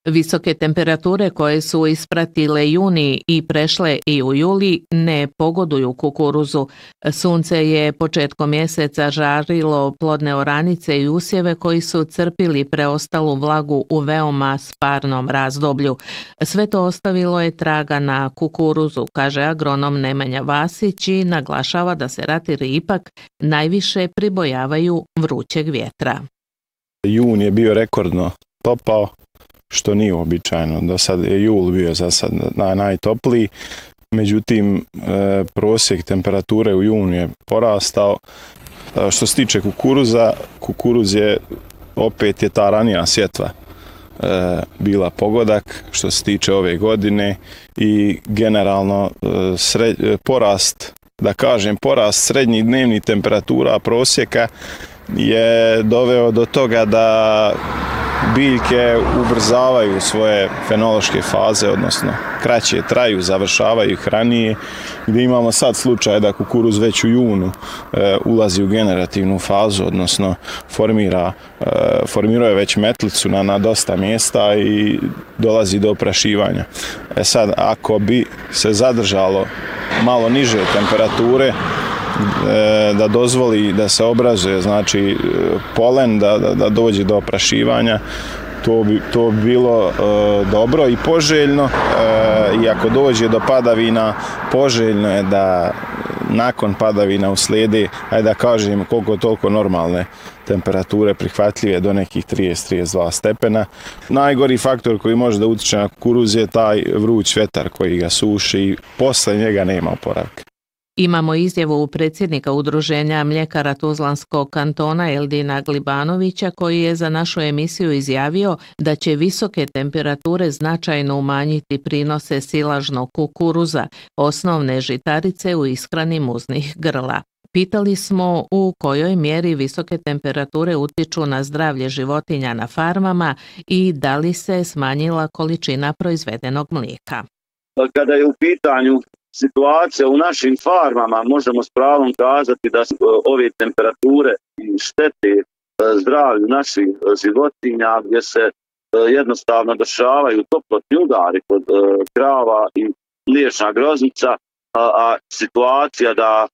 Visoke temperature koje su ispratile juni i prešle i u juli ne pogoduju kukuruzu. Sunce je početkom mjeseca žarilo plodne oranice i usjeve koji su crpili preostalu vlagu u veoma sparnom razdoblju. Sve to ostavilo je traga na kukuruzu, kaže agronom Nemanja Vasić i naglašava da se ratiri ipak najviše pribojavaju vrućeg vjetra. Jun je bio rekordno topao, što nije uobičajeno. Do sad je jul bio za sad najtopliji, međutim prosjek temperature u junu je porastao. Što se tiče kukuruza, kukuruz je opet je ta ranija sjetva bila pogodak što se tiče ove godine i generalno porast srednjih dnevnih temperatura prosjeka je doveo do toga da biljke ubrzavaju svoje fenološke faze, odnosno kraće traju, završavaju ih ranije, gdje imamo sad slučaj da kukuruz već u junu ulazi u generativnu fazu, odnosno formirao je već metlicu na dosta mjesta i dolazi do oprašivanja. Sad, ako bi se zadržalo malo niže temperature, da dozvoli da se obrazuje, znači polen, da dođe do oprašivanja, to bi bilo dobro i poželjno. I ako dođe do padavina, poželjno je da nakon padavina uslijede, ajde da kažem koliko toliko normalne temperature prihvatljive do nekih 30-32 stepena. Najgori faktor koji može da utiče na kukuruz je taj vruć vjetar koji ga suši i posle njega nema oporavka. Imamo izjavu predsjednika Udruženja mljekara Tuzlanskog kantona Eldina Glibanovića koji je za našu emisiju izjavio da će visoke temperature značajno umanjiti prinose silažnog kukuruza, osnovne žitarice u ishrani muznih grla. Pitali smo u kojoj mjeri visoke temperature utiču na zdravlje životinja na farmama i da li se smanjila količina proizvedenog mlijeka. Kada je u pitanju situacija u našim farmama, možemo s pravom kazati da ove temperature štete zdravlju naših životinja, gdje se jednostavno dešavaju toplotni udari kod krava i mliječna groznica, a situacija da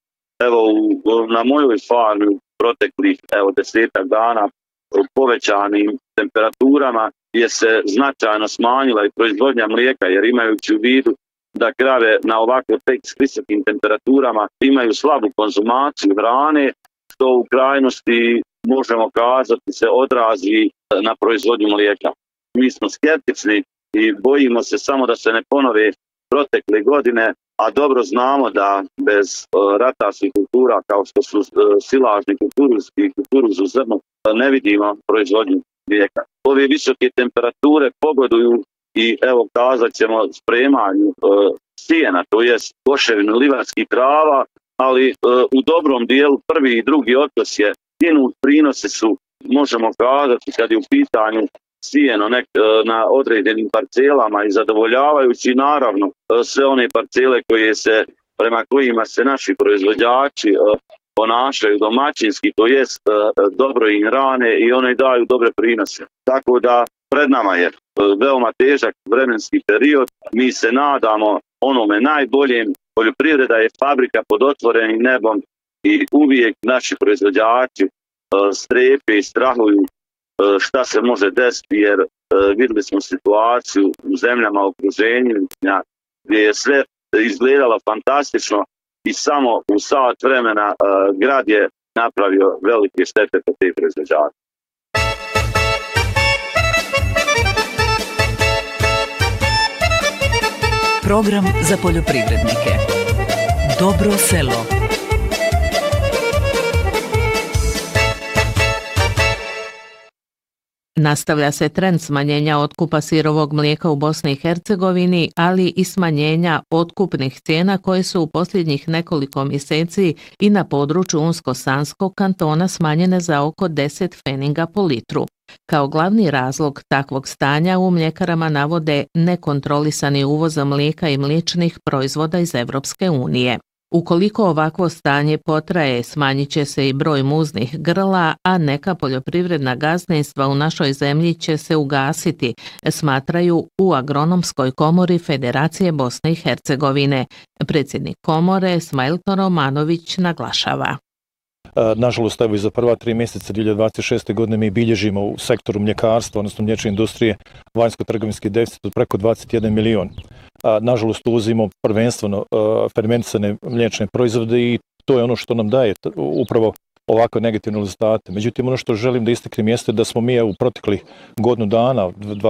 na mojoj farmi proteklih 10 dana povećanim temperaturama je se značajno smanjila i proizvodnja mlijeka, jer imajući u vidu da krave na ovako tek s visokim temperaturama imaju slabu konzumaciju hrane, što u krajnosti možemo kazati se odrazi na proizvodnju mlijeka. Mi smo skeptični i bojimo se samo da se ne ponove protekle godine, a dobro znamo da bez ratarskih kultura kao što su silažni kukuruz i kukuruz u zrnu ne vidimo proizvodnju mlijeka. Ove visoke temperature pogoduju i kazat ćemo spremanju sjena, to jest koševinu livarskih trava, ali u dobrom dijelu prvi i drugi otos je sjenut, prinose su, možemo kazati kad je u pitanju sjeno na određenim parcelama i zadovoljavajući naravno sve one parcele prema kojima se naši proizvođači ponašaju domaćinski, to jest dobro im hrane i one daju dobre prinose. Tako da pred nama je veoma težak vremenski period. Mi se nadamo onome najboljem. Poljoprivreda je fabrika pod otvorenim nebom i uvijek naši proizvođači strepe i strahuju šta se može desiti, jer vidjeli smo situaciju u zemljama okruženja gdje je sve izgledalo fantastično i samo u sat vremena grad je napravio velike štete po te proizvođače. Program za poljoprivrednike. Dobro selo. Nastavlja se trend smanjenja otkupa sirovog mlijeka u Bosni i Hercegovini, ali i smanjenja otkupnih cijena koje su u posljednjih nekoliko mjeseci i na području Unsko-Sanskog kantona smanjene za oko 10 pfeninga po litru. Kao glavni razlog takvog stanja u mljekarama navode nekontrolisani uvoz mlijeka i mliječnih proizvoda iz Europske unije. Ukoliko ovakvo stanje potraje, smanjit će se i broj muznih grla, a neka poljoprivredna gazdinstva u našoj zemlji će se ugasiti, smatraju u Agronomskoj komori Federacije Bosne i Hercegovine. Predsjednik komore Smajlto Romanović naglašava. Nažalost, evo i za prva 3 mjeseca 2026. godine mi bilježimo u sektoru mljekarstva, odnosno mliječne industrije, vanjsko-trgovinski deficit od preko 21 milion. Nažalost, uvozimo prvenstveno fermentisane mliječne proizvode i to je ono što nam daje upravo ovakve negativne rezultate. Međutim, ono što želim da istaknem jeste da smo mi u proteklih godinu dana,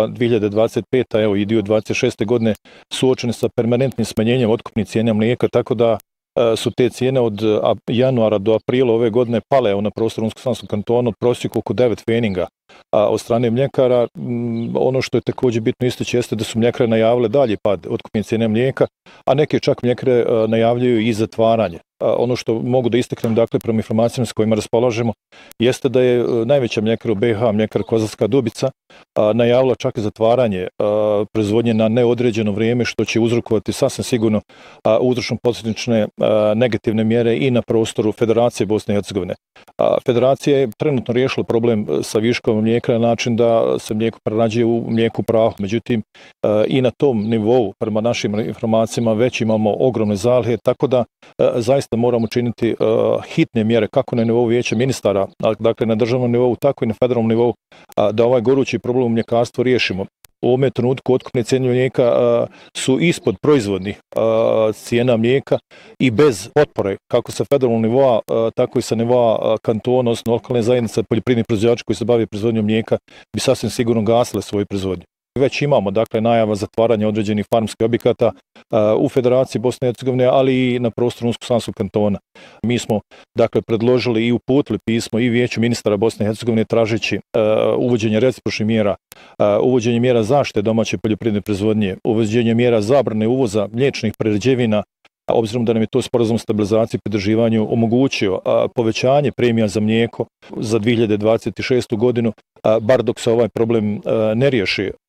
2025. evo i dio 2026. godine, suočeni sa permanentnim smanjenjem otkupnih cijena mlijeka, tako da su te cijene od januara do aprila ove godine pale na prostoru Unsko-Sanskog kantona od prosjeku oko 9 pfeninga od strane mljekara. Ono što je također bitno istaći jeste da su mljekare najavile dalje pad otkupne cijene mlijeka, a neke čak mljekare najavljaju i zatvaranje. Ono što mogu da istaknem, dakle, prema informacijama s kojima raspolažemo, jeste da je najveća mljekara u BiH, mljekara Kozarska Dubica, najavila čak i zatvaranje proizvodnje na neodređeno vrijeme, što će uzrokovati sasvim sigurno uzročno-posljedične negativne mjere i na prostoru Federacije Bosne i Hercegovine. Federacija je trenutno riješila problem sa viškom mlijeka na način da se mlijeko prerađuje u mlijeku prahu. Međutim, i na tom nivou, prema našim informacijama, već imamo ogromne zalihe, tako da zaista moramo činiti hitne mjere kako na nivou vijeća ministara, dakle na državnom nivou, tako i na federalnom nivou, da ovaj gorući problem u mljekarstvu riješimo. U ovome trenutku otkupne cijene mlijeka su ispod proizvodnih cijena mlijeka i bez potpore, kako sa federalnog nivoa, tako i sa nivoa kantona, odnosno lokalne zajednice, poljoprivrednih proizvođača koji se bave proizvodnjom mlijeka, bi sasvim sigurno gasile svoju proizvodnju. Već imamo, dakle, najava zatvaranja određenih farmskih objekata u Federaciji Bosne i Hercegovine, ali i na prostoru Unsko-Sanskog kantona. Mi smo, dakle, predložili i uputili pismo i vijeću ministara Bosne i Hercegovine tražeći uvođenje recipročnih mjera, uvođenje mjera zaštite domaće poljoprivredne proizvodnje, uvođenje mjera zabrane uvoza mliječnih prerađevina, obzirom da nam je to sporazum o stabilizaciji i pridruživanju omogućio povećanje premija za mlijeko za 2026. godinu, bar dok se ovaj problem ne riješi.